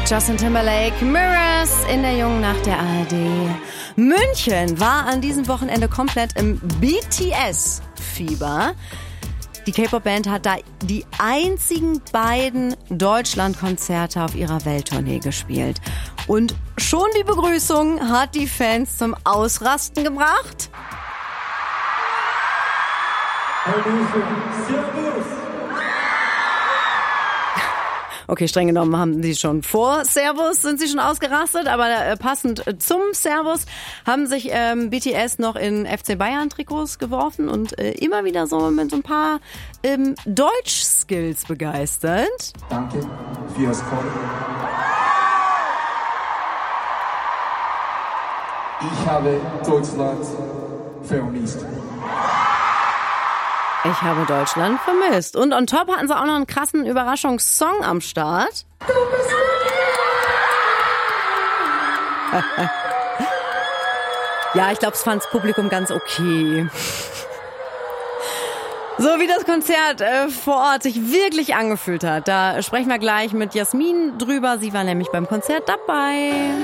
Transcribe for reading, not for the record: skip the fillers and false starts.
Justin Timberlake, Mirrors in der Jungen Nacht der ARD. München war an diesem Wochenende komplett im BTS-Fieber. Die K-Pop-Band hat da die einzigen beiden Deutschland-Konzerte auf ihrer Welttournee gespielt. Und schon die Begrüßung hat die Fans zum Ausrasten gebracht. Okay, streng genommen haben sie schon vor Servus, sind sie schon ausgerastet, aber passend zum Servus haben sich BTS noch in FC Bayern-Trikots geworfen und immer wieder so mit so ein paar Deutsch-Skills begeistert. Danke fürs Kommen. Ich habe Deutschland vermisst. Ich habe Deutschland vermisst. Und on top hatten sie auch noch einen krassen Überraschungssong am Start. Ja, ich glaube, es fand das Publikum ganz okay. So wie das Konzert vor Ort sich wirklich angefühlt hat, da sprechen wir gleich mit Jasmin drüber. Sie war nämlich beim Konzert dabei.